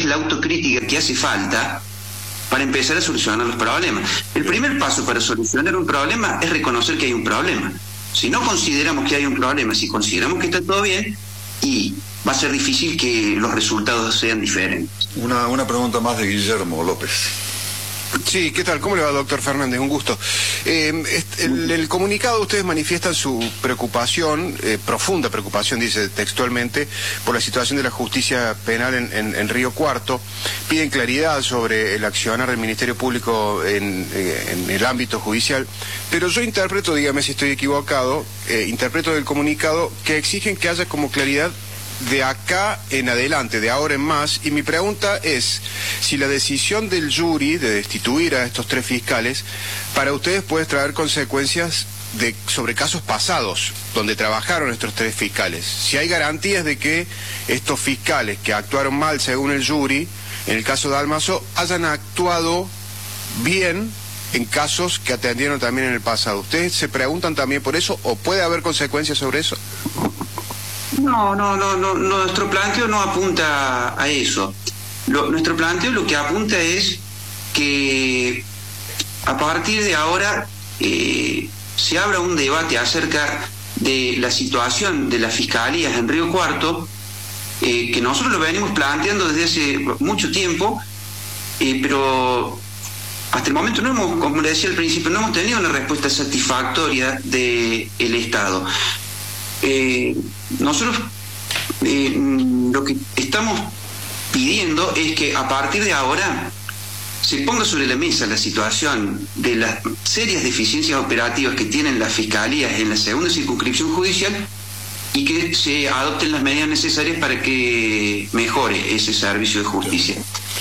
es la autocrítica que hace falta para empezar a solucionar los problemas. El primer paso para solucionar un problema es reconocer que hay un problema. Si no consideramos que hay un problema, si consideramos que está todo bien, y va a ser difícil que los resultados sean diferentes. Una pregunta más de Guillermo López. Sí, ¿qué tal? ¿Cómo le va, doctor Fernández? Un gusto. El comunicado, ustedes manifiestan su preocupación, profunda preocupación, dice textualmente, por la situación de la justicia penal en Río Cuarto. Piden claridad sobre el accionar del Ministerio Público en el ámbito judicial. Pero yo interpreto, dígame si estoy equivocado, interpreto del comunicado que exigen que haya como claridad de acá en adelante, de ahora en más, y mi pregunta es si la decisión del jury de destituir a estos 3 fiscales para ustedes puede traer consecuencias sobre casos pasados donde trabajaron estos 3 fiscales, si hay garantías de que estos fiscales que actuaron mal según el jury, en el caso de Almazo, hayan actuado bien en casos que atendieron también en el pasado. ¿Ustedes se preguntan también por eso o puede haber consecuencias sobre eso? No, nuestro planteo no apunta a eso. Nuestro planteo lo que apunta es que a partir de ahora se abra un debate acerca de la situación de las fiscalías en Río Cuarto, que nosotros lo venimos planteando desde hace mucho tiempo, pero hasta el momento no hemos, como le decía al principio, no hemos tenido una respuesta satisfactoria del Estado. Nosotros lo que estamos pidiendo es que a partir de ahora se ponga sobre la mesa la situación de las serias deficiencias operativas que tienen las fiscalías en la segunda circunscripción judicial y que se adopten las medidas necesarias para que mejore ese servicio de justicia.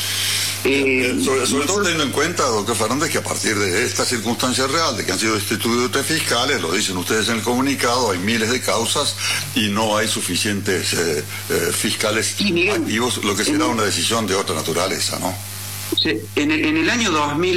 Sobre todo teniendo en cuenta, doctor Fernández, que a partir de esta circunstancia real, de que han sido destituidos 3 fiscales, lo dicen ustedes en el comunicado, hay miles de causas y no hay suficientes fiscales activos, lo que será una decisión de otra naturaleza, ¿no? En el año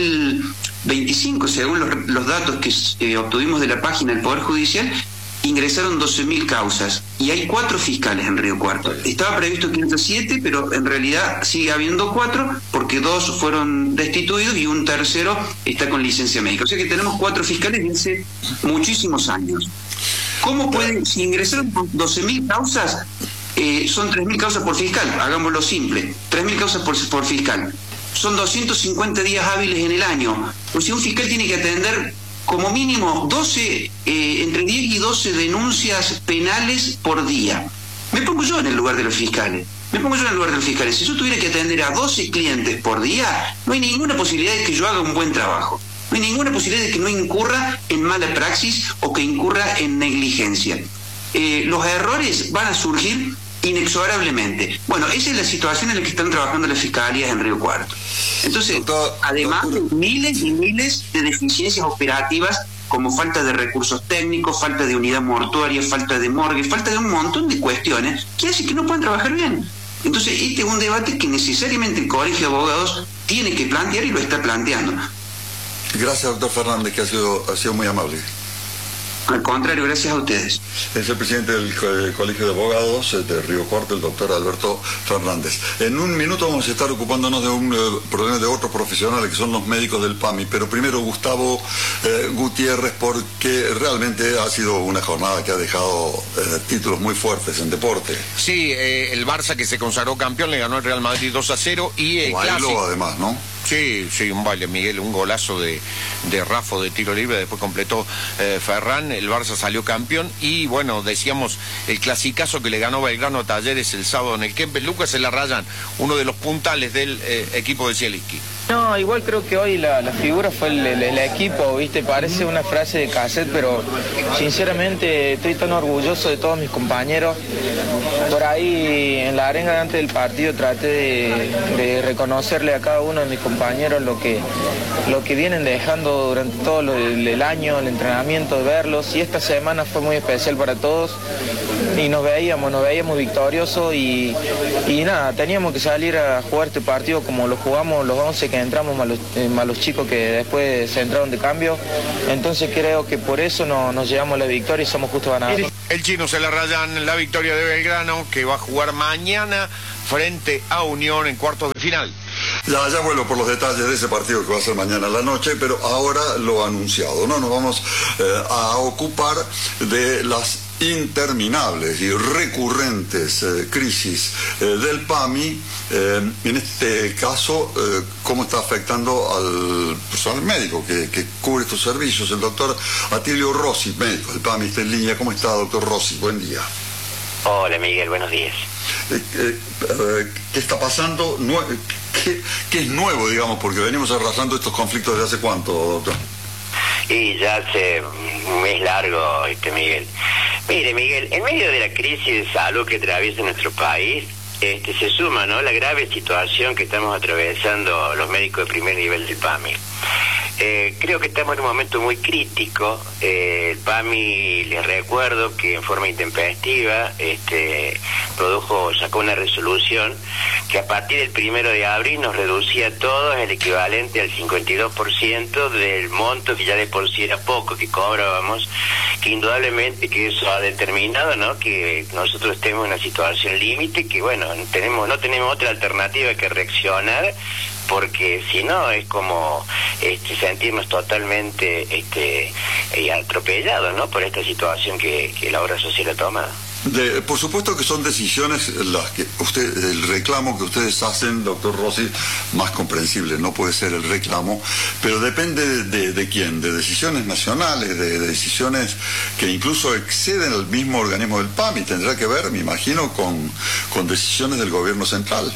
2025, según los datos que obtuvimos de la página del Poder Judicial, ingresaron 12.000 causas y hay 4 fiscales en Río Cuarto. Estaba previsto que haya 7, pero en realidad sigue habiendo 4 porque 2 fueron destituidos y un tercero está con licencia médica. O sea que tenemos 4 fiscales desde hace muchísimos años. ¿Cómo pueden, si ingresaron 12.000 causas, son 3.000 causas por fiscal? Hagámoslo simple, 3.000 causas por fiscal. Son 250 días hábiles en el año. O sea, un fiscal tiene que atender como mínimo 12, entre 10 y 12 denuncias penales por día. Me pongo yo en el lugar de los fiscales. Si yo tuviera que atender a 12 clientes por día, no hay ninguna posibilidad de que yo haga un buen trabajo. No hay ninguna posibilidad de que no incurra en mala praxis o que incurra en negligencia. Los errores van a surgir inexorablemente. Bueno, esa es la situación en la que están trabajando las fiscalías en Río Cuarto. Entonces, además de miles y miles de deficiencias operativas, como falta de recursos técnicos, falta de unidad mortuaria, falta de morgue, falta de un montón de cuestiones que hacen que no puedan trabajar bien. Entonces, este es un debate que necesariamente el Colegio de Abogados tiene que plantear y lo está planteando. Gracias, doctor Fernández, que ha sido muy amable. Al contrario, gracias a ustedes. Es el presidente del Colegio de Abogados de Río Cuarto, el doctor Alberto Fernández. En un minuto vamos a estar ocupándonos de un problema de otros profesionales que son los médicos del PAMI, pero primero Gustavo Gutiérrez, porque realmente ha sido una jornada que ha dejado títulos muy fuertes en deporte. Sí, el Barça, que se consagró campeón, le ganó al Real Madrid 2-0 y el clásico además, ¿no? Sí, un baile, Miguel, un golazo de Rafa de tiro libre, después completó Ferran, el Barça salió campeón y bueno, decíamos el clasicazo que le ganó Belgrano a Talleres el sábado en el Kempes. Lucas Elarrayán, uno de los puntales del equipo de Zielinski. No, igual creo que hoy la figura fue el equipo, ¿viste? Parece una frase de cassette, pero sinceramente estoy tan orgulloso de todos mis compañeros. Por ahí en la arenga antes del partido traté de reconocerle a cada uno de mis compañeros lo que vienen dejando durante todo el año, el entrenamiento, de verlos, y esta semana fue muy especial para todos. nos veíamos victoriosos y nada, teníamos que salir a jugar este partido como lo jugamos los 11 que entramos, más los chicos que después se entraron de cambio. Entonces creo que por eso nos llevamos la victoria y somos justos ganadores. El chino se la rayan la victoria de Belgrano, que va a jugar mañana frente a Unión en cuartos de final. Ya vuelvo por los detalles de ese partido que va a ser mañana a la noche, pero ahora lo anunciado, ¿no? Nos vamos a ocupar de las interminables y recurrentes crisis del PAMI, en este caso, cómo está afectando al personal médico que cubre estos servicios. El doctor Atilio Rossi, médico del PAMI, está en línea. ¿Cómo está, doctor Rossi? Buen día. Hola, Miguel, buenos días. ¿Qué está pasando? ¿Qué es nuevo, digamos? Porque venimos arrastrando estos conflictos desde hace cuánto, doctor. Y ya hace un mes largo, Miguel. Mire, Miguel, en medio de la crisis de salud que atraviesa nuestro país, se suma, ¿no?, la grave situación que estamos atravesando los médicos de primer nivel del PAMI. Creo que estamos en un momento muy crítico. El PAMI, les recuerdo que en forma intempestiva sacó una resolución que a partir del 1 de abril nos reducía a todos el equivalente al 52% del monto que ya de por sí era poco que cobrábamos, que indudablemente que eso ha determinado, ¿no?, que nosotros estemos en una situación límite, que bueno, no tenemos otra alternativa que reaccionar, porque si no es como sentirnos totalmente atropellados, ¿no?, por esta situación que la obra social ha tomado. Por supuesto que son decisiones las que el reclamo que ustedes hacen, doctor Rossi, más comprensible, no puede ser el reclamo, pero depende de quién, de decisiones nacionales, de decisiones que incluso exceden al mismo organismo del PAMI. Tendrá que ver, me imagino, con decisiones del gobierno central.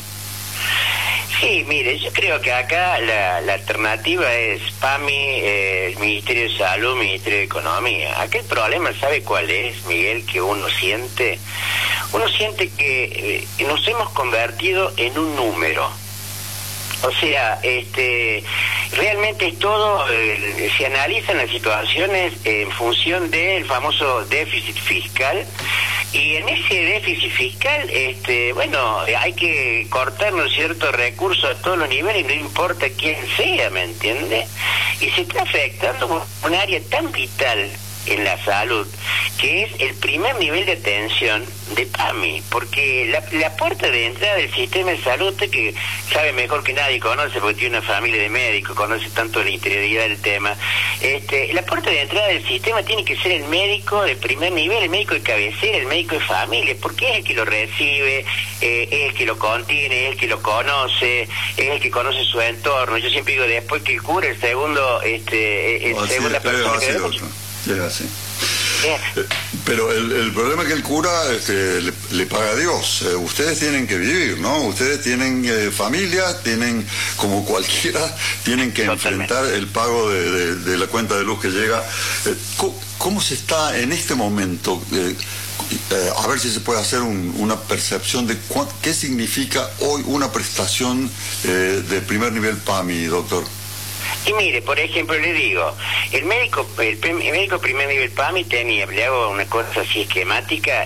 Sí, mire, yo creo que acá la alternativa es PAMI, Ministerio de Salud, Ministerio de Economía. Acá el problema, ¿sabe cuál es, Miguel? Que uno siente que nos hemos convertido en un número. O sea, realmente es todo, se analizan las situaciones en función del famoso déficit fiscal, y en ese déficit fiscal, hay que cortar, ¿no es cierto?, recursos a todos los niveles, no importa quién sea, ¿me entiende? Y se está afectando un área tan vital en la salud, que es el primer nivel de atención de PAMI, porque la puerta de entrada del sistema de salud, usted que sabe mejor que nadie, conoce porque tiene una familia de médicos, conoce tanto la interioridad del tema, la puerta de entrada del sistema tiene que ser el médico de primer nivel, el médico de cabecera, el médico de familia, porque es el que lo recibe, es el que lo contiene, es el que lo conoce, es el que conoce su entorno. Yo siempre digo, después que el cura, el segundo, segunda persona que es así. Pero el problema es que el cura le paga a Dios. Ustedes tienen que vivir, ¿no? Ustedes tienen familia, tienen, como cualquiera, tienen que enfrentar el pago de la cuenta de luz que llega. ¿Cómo se está en este momento? A ver si se puede hacer una percepción de qué significa hoy una prestación de primer nivel PAMI, doctor. Y mire, por ejemplo, le digo, el médico primer nivel PAMI tenía, le hago una cosa así esquemática,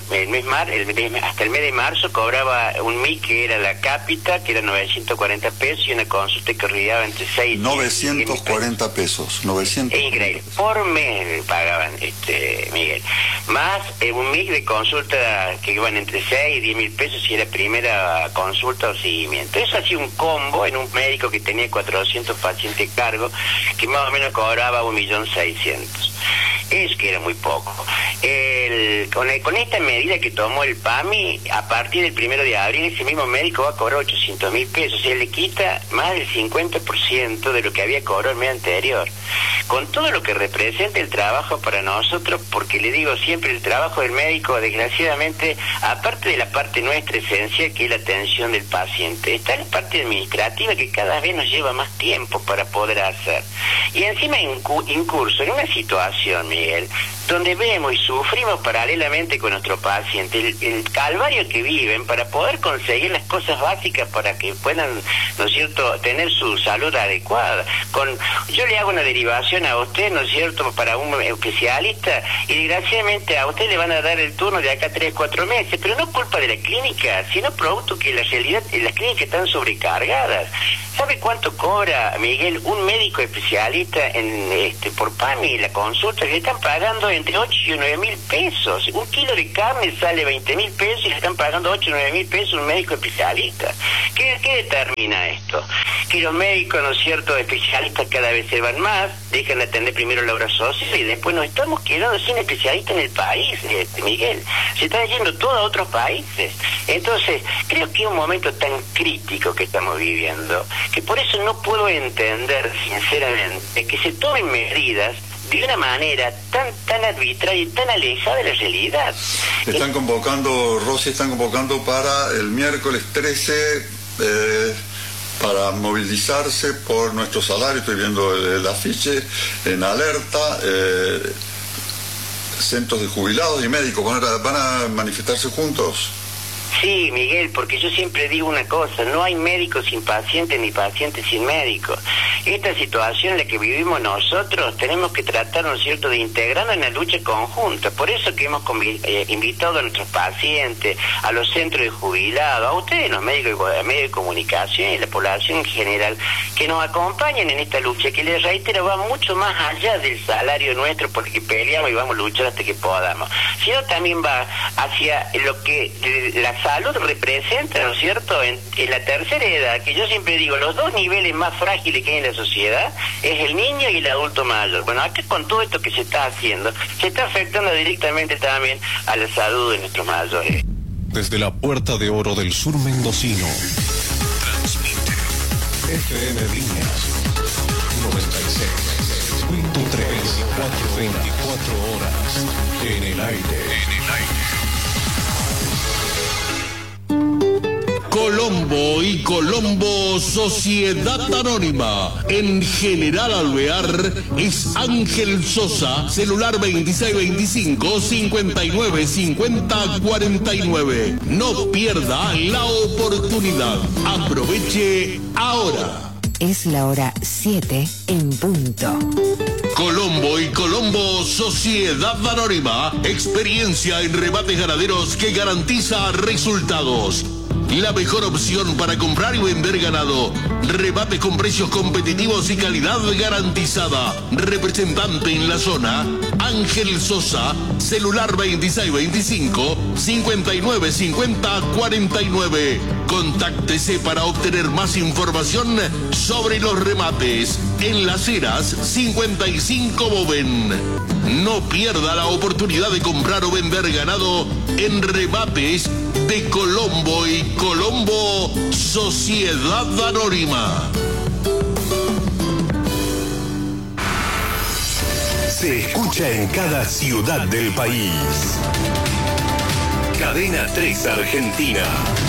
hasta el mes de marzo cobraba un MIC que era la cápita, que era 940 pesos, y una consulta que rondaba entre 6 y 940 pesos, 900. Es increíble, por mes pagaban, Miguel. Más un MIC de consulta que iban entre 6 y 10 mil pesos si era primera consulta o seguimiento. Eso hacía un combo en un médico que tenía 400 pacientes cargo, que más o menos cobraba 1.600.000. Es que era muy poco. Con esta medida que tomó el PAMI, a partir del 1 de abril, ese mismo médico va a cobrar 800.000 pesos. Se le quita más del 50% de lo que había cobrado el mes anterior. Con todo lo que representa el trabajo para nosotros, porque le digo siempre, el trabajo del médico, desgraciadamente, aparte de la parte nuestra esencial, que es la atención del paciente, está la parte administrativa que cada vez nos lleva más tiempo para poder hacer. Y encima incurso en una situación, Miguel, donde vemos y sufrimos paralelamente con nuestro paciente el calvario que viven para poder conseguir las cosas cosas básicas para que puedan, ¿no es cierto?, tener su salud adecuada. Yo le hago una derivación a usted, ¿no es cierto?, para un especialista, y desgraciadamente a usted le van a dar el turno de acá 3-4 meses, pero no culpa de la clínica, sino producto que la realidad, las clínicas están sobrecargadas. ¿Sabe cuánto cobra, Miguel, un médico especialista por PAMI, la consulta? Le están pagando entre 8 y 9 mil pesos. Un kilo de carne sale 20 mil pesos y le están pagando 8 y 9 mil pesos un médico especialista. ¿Qué determina esto? Que los médicos, ¿no es cierto?, especialistas cada vez se van más, dejan de atender primero la obra social y después nos estamos quedando sin especialistas en el país, Miguel. Se están yendo todos a otros países. Entonces, creo que es un momento tan crítico que estamos viviendo, que por eso no puedo entender, sinceramente, que se tomen medidas de una manera tan arbitraria y tan alejada de la realidad. Están convocando, Rosy, para el miércoles 13 para movilizarse por nuestro salario. Estoy viendo el afiche en alerta. Centros de jubilados y médicos van a manifestarse juntos. Sí, Miguel, porque yo siempre digo una cosa, no hay médico sin paciente ni paciente sin médico. Esta situación en la que vivimos nosotros tenemos que tratar, ¿no es cierto?, de integrarnos en la lucha conjunta. Por eso que hemos invitado a nuestros pacientes, a los centros de jubilados, a ustedes, los medios de comunicación y la población en general, que nos acompañen en esta lucha, que les reitero, va mucho más allá del salario nuestro porque peleamos y vamos a luchar hasta que podamos, sino también va hacia lo que la salud representa, ¿no es cierto?, en la tercera edad, que yo siempre digo, los dos niveles más frágiles que hay en la sociedad es el niño y el adulto mayor. Bueno, acá con todo esto que se está haciendo, se está afectando directamente también a la salud de nuestros mayores. Desde la Puerta de Oro del Sur mendocino, transmite FM Viñas 96.3, 24 horas en el aire. Colombo y Colombo Sociedad Anónima. En General Alvear es Ángel Sosa, celular 2625-595049. No pierda la oportunidad. Aproveche ahora. Es la hora 7 en punto. Colombo y Colombo Sociedad Anónima. Experiencia en rebates ganaderos que garantiza resultados. La mejor opción para comprar y vender ganado. Rebate con precios competitivos y calidad garantizada. Representante en la zona, Ángel Sosa, celular 2625-595049. Contáctese para obtener más información sobre los remates. En Las Heras, 55 Boven. No pierda la oportunidad de comprar o vender ganado en rebates de Colombo y Colombo Sociedad Anónima. Se escucha en cada ciudad del país. Cadena 3 Argentina.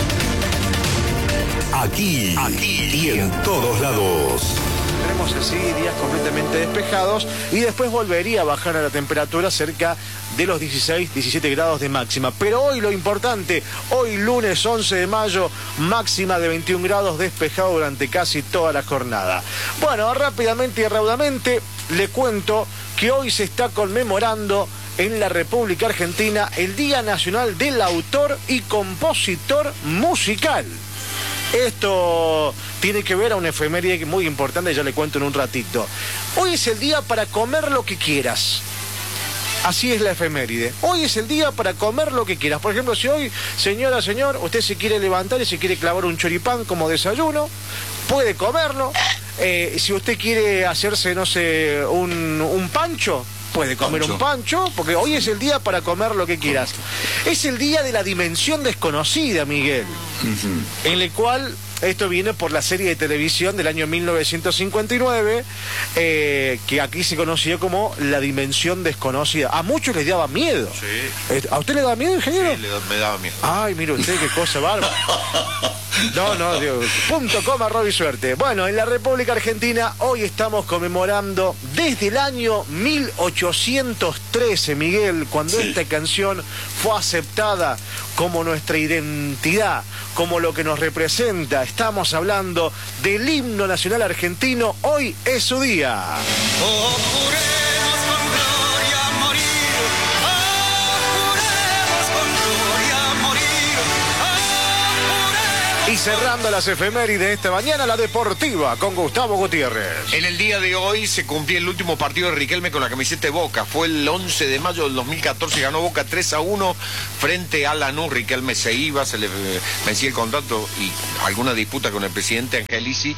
Aquí y en todos lados. Tendremos así días completamente despejados y después volvería a bajar a la temperatura cerca de los 16-17 grados de máxima. Pero hoy lo importante, hoy lunes 11 de mayo, máxima de 21 grados, despejado durante casi toda la jornada. Bueno, rápidamente y raudamente le cuento que hoy se está conmemorando en la República Argentina el Día Nacional del Autor y Compositor Musical. Esto tiene que ver a una efeméride muy importante, ya le cuento en un ratito. Hoy es el día para comer lo que quieras. Así es la efeméride. Hoy es el día para comer lo que quieras. Por ejemplo, si hoy, señora, señor, usted se quiere levantar y se quiere clavar un choripán como desayuno, puede comerlo. Si usted quiere hacerse, no sé, un pancho, puede comer un pancho, porque hoy es el día para comer lo que quieras. Es el día de la dimensión desconocida, Miguel, en el cual esto viene por la serie de televisión del año 1959, que aquí se conocía como La Dimensión Desconocida. A muchos les daba miedo. Sí. ¿A usted le daba miedo, ingeniero? Sí, me daba miedo. Ay, mire usted, qué cosa bárbara. No, Dios. .com, suerte. Bueno, en la República Argentina hoy estamos conmemorando desde el año 1813, Miguel, cuando esta canción fue aceptada como nuestra identidad, como lo que nos representa. Estamos hablando del himno nacional argentino. Hoy es su día. Y cerrando las efemérides de esta mañana, la deportiva con Gustavo Gutiérrez. En el día de hoy se cumplía el último partido de Riquelme con la camiseta de Boca. Fue el 11 de mayo del 2014, ganó Boca 3-1 frente a Lanús. Riquelme se iba, se le vencía el contrato y alguna disputa con el presidente Angelici.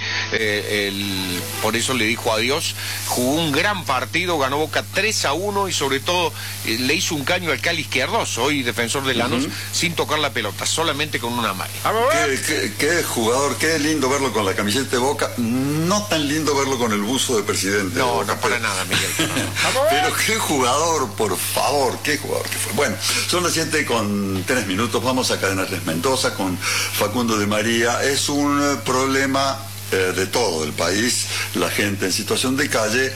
Por eso le dijo adiós. Jugó un gran partido, ganó Boca 3-1 y sobre todo le hizo un caño al Cali Izquierdoso, hoy defensor de Lanús, sin tocar la pelota, solamente con una mano. Qué jugador, qué lindo verlo con la camiseta de Boca, no tan lindo verlo con el buzo de presidente. No, no para nada, Miguel. Pero qué jugador, por favor, qué jugador que fue. Bueno, son las 7:03, vamos a Cadenas Mendoza con Facundo de María. Es un problema de todo el país, la gente en situación de calle,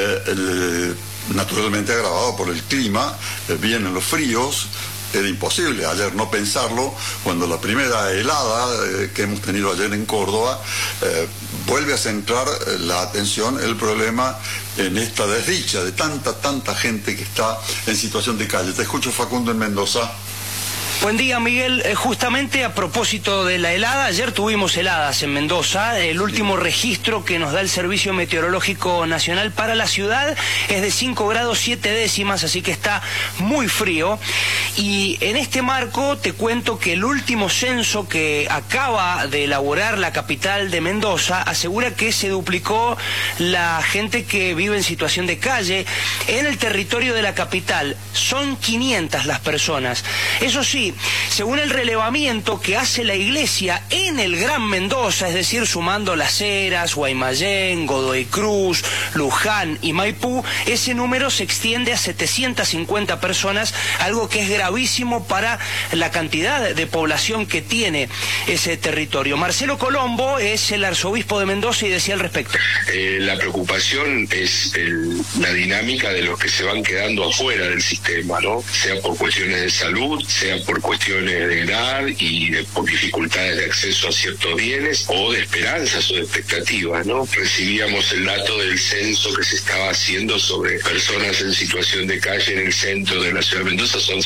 naturalmente agravado por el clima, vienen los fríos. Era imposible ayer no pensarlo cuando la primera helada que hemos tenido ayer en Córdoba vuelve a centrar la atención, el problema en esta desdicha de tanta gente que está en situación de calle. Te escucho, Facundo, en Mendoza. Buen día, Miguel. Justamente a propósito de la helada, ayer tuvimos heladas en Mendoza. El último registro que nos da el Servicio Meteorológico Nacional para la ciudad es de 5 grados 7 décimas, así que está muy frío. Y en este marco te cuento que el último censo que acaba de elaborar la capital de Mendoza asegura que se duplicó la gente que vive en situación de calle en el territorio de la capital. Son 500 las personas. Eso sí, según el relevamiento que hace la Iglesia en el Gran Mendoza, es decir, sumando Las Heras, Guaymallén, Godoy Cruz, Luján y Maipú, ese número se extiende a 750 personas, algo que es gravísimo para la cantidad de población que tiene ese territorio. Marcelo Colombo es el arzobispo de Mendoza y decía al respecto. La preocupación es la dinámica de los que se van quedando afuera del sistema, ¿no? Sea por cuestiones de salud, sea por cuestiones de edad y por dificultades de acceso a ciertos bienes o de esperanzas o de expectativas, ¿no? Recibíamos el dato del censo que se estaba haciendo sobre personas en situación de calle en el centro de la ciudad de Mendoza. Son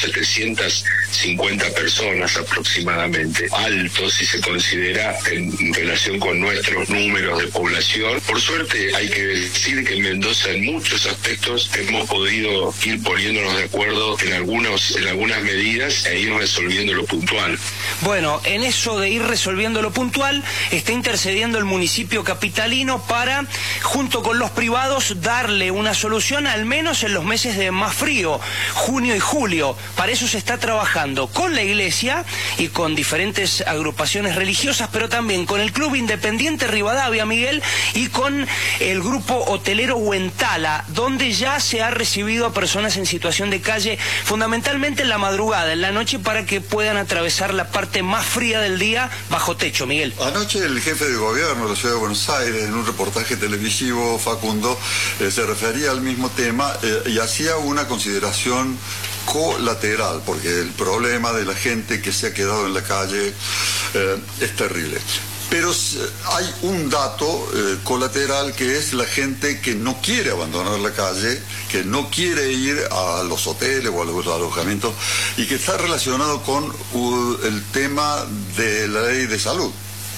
750 personas aproximadamente, alto si se considera en relación con nuestros números de población. Por suerte hay que decir que en Mendoza en muchos aspectos hemos podido ir poniéndonos de acuerdo en algunas medidas e ir resolviendo lo puntual. Bueno, en eso de ir resolviendo lo puntual, está intercediendo el municipio capitalino para, junto con los privados, darle una solución al menos en los meses de más frío, junio y julio. Para eso se está trabajando con la Iglesia y con diferentes agrupaciones religiosas, pero también con el Club Independiente Rivadavia, Miguel, y con el grupo hotelero Huentala, donde ya se ha recibido a personas en situación de calle, fundamentalmente en la madrugada, en la noche, para que puedan atravesar la parte más fría del día bajo techo, Miguel. Anoche el jefe de gobierno de la ciudad de Buenos Aires, en un reportaje televisivo, Facundo, se refería al mismo tema y hacía una consideración colateral, porque el problema de la gente que se ha quedado en la calle es terrible. Pero hay un dato colateral, que es la gente que no quiere abandonar la calle, que no quiere ir a los hoteles o a los alojamientos, y que está relacionado con el tema de la ley de salud.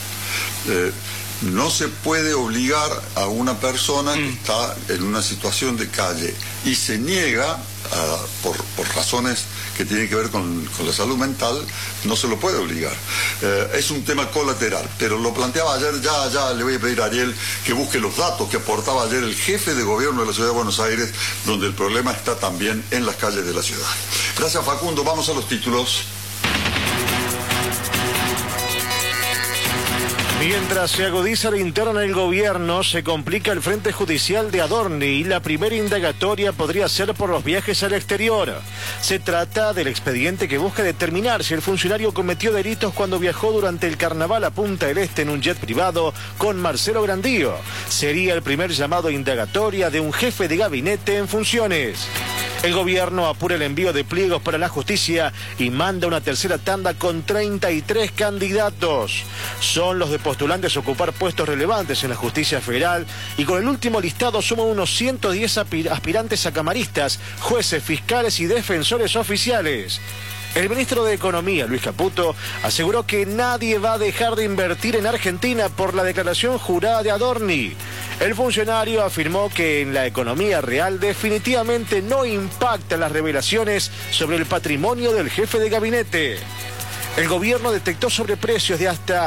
No se puede obligar a una persona que está en una situación de calle y se niega por razones que tienen que ver con la salud mental, no se lo puede obligar. Es un tema colateral, pero lo planteaba ayer, ya le voy a pedir a Ariel que busque los datos que aportaba ayer el jefe de gobierno de la ciudad de Buenos Aires, donde el problema está también en las calles de la ciudad. Gracias, Facundo. Vamos a los títulos. Mientras se agudiza la interna del gobierno, se complica el frente judicial de Adorni y la primera indagatoria podría ser por los viajes al exterior. Se trata del expediente que busca determinar si el funcionario cometió delitos cuando viajó durante el carnaval a Punta del Este en un jet privado con Marcelo Grandío. Sería el primer llamado a indagatoria de un jefe de gabinete en funciones. El gobierno apura el envío de pliegos para la justicia y manda una tercera tanda con 33 candidatos. Son los de postulantes a ocupar puestos relevantes en la justicia federal y con el último listado suman unos 110 aspirantes a camaristas, jueces, fiscales y defensores oficiales. El ministro de Economía, Luis Caputo, aseguró que nadie va a dejar de invertir en Argentina por la declaración jurada de Adorni. El funcionario afirmó que en la economía real definitivamente no impactan las revelaciones sobre el patrimonio del jefe de gabinete. El gobierno detectó sobreprecios de hasta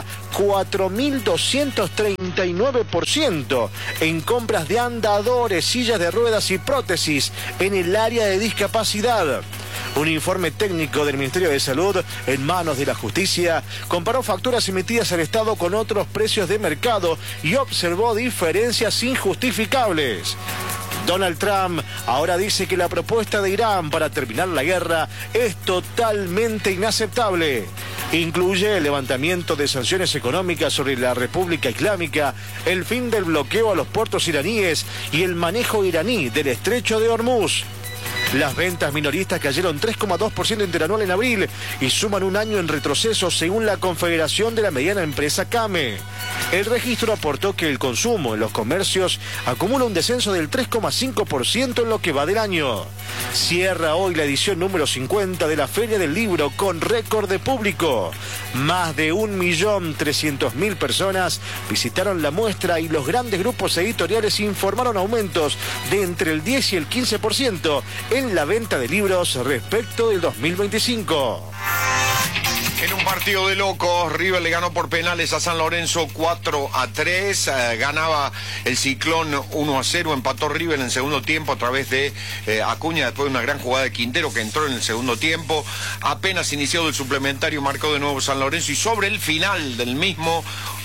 4.239% en compras de andadores, sillas de ruedas y prótesis en el área de discapacidad. Un informe técnico del Ministerio de Salud en manos de la Justicia comparó facturas emitidas al Estado con otros precios de mercado y observó diferencias injustificables. Donald Trump ahora dice que la propuesta de Irán para terminar la guerra es totalmente inaceptable. Incluye el levantamiento de sanciones económicas sobre la República Islámica, el fin del bloqueo a los puertos iraníes y el manejo iraní del estrecho de Hormuz. Las ventas minoristas cayeron 3,2% interanual en abril y suman un año en retroceso según la Confederación de la Mediana Empresa CAME. El registro aportó que el consumo en los comercios acumula un descenso del 3,5% en lo que va del año. Cierra hoy la edición número 50 de la Feria del Libro con récord de público. Más de 1.300.000 personas visitaron la muestra y los grandes grupos editoriales informaron aumentos de entre el 10 y el 15% en la venta de libros respecto del 2025. En un partido de locos, River le ganó por penales a San Lorenzo 4-3, ganaba el Ciclón 1-0, empató River en el segundo tiempo a través de Acuña, después de una gran jugada de Quintero que entró en el segundo tiempo. Apenas iniciado el suplementario, marcó de nuevo San Lorenzo y sobre el final del mismo,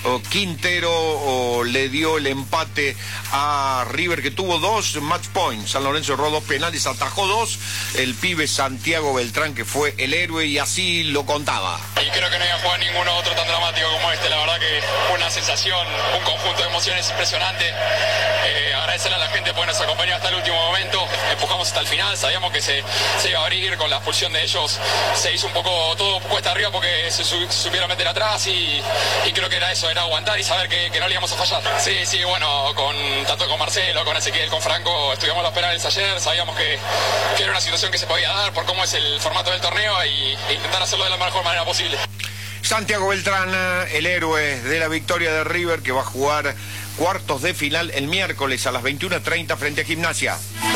Quintero le dio el empate a River, que tuvo 2 match points. San Lorenzo erró 2 penales, atajó 2, el pibe Santiago Beltrán, que fue el héroe, y así lo contaba. Y creo que no había jugado ninguno otro tan dramático como este. La verdad que fue una sensación, un conjunto de emociones impresionante. Agradecerle a la gente porque nos acompañó hasta el último momento. Empujamos hasta el final, sabíamos que se iba a abrir con la expulsión de ellos. Se hizo un poco todo cuesta arriba porque se supieron meter atrás y creo que era eso, era aguantar y saber que no le íbamos a fallar. Sí, bueno, tanto con Marcelo, con Ezequiel, con Franco, estuvimos los penales ayer, sabíamos que era una situación que se podía dar por cómo es el formato del torneo y intentar hacerlo de la mejor manera posible. Santiago Beltrán, el héroe de la victoria de River, que va a jugar cuartos de final el miércoles a las 21:30 frente a Gimnasia.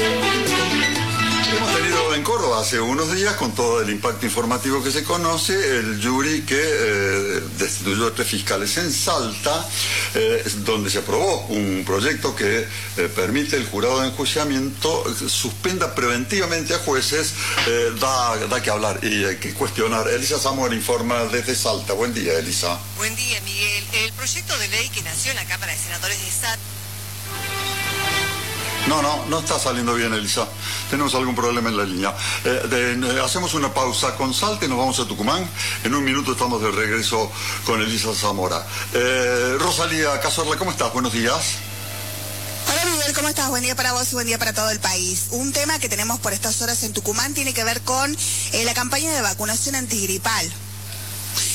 Hemos tenido en Córdoba hace unos días, con todo el impacto informativo que se conoce, el jury que destituyó a 3 fiscales en Salta, donde se aprobó un proyecto que permite el jurado de enjuiciamiento suspenda preventivamente a jueces. Da que hablar y hay que cuestionar. Elisa Zamora informa desde Salta. Buen día, Elisa. Buen día, Miguel. El proyecto de ley que nació en la Cámara de Senadores de Salta. No está saliendo bien, Elisa. Tenemos algún problema en la línea. Hacemos una pausa con Salta y nos vamos a Tucumán. En un minuto estamos de regreso con Elisa Zamora. Rosalía Cazorla, ¿cómo estás? Buenos días. Hola Miguel, ¿cómo estás? Buen día para vos y buen día para todo el país. Un tema que tenemos por estas horas en Tucumán tiene que ver con la campaña de vacunación antigripal.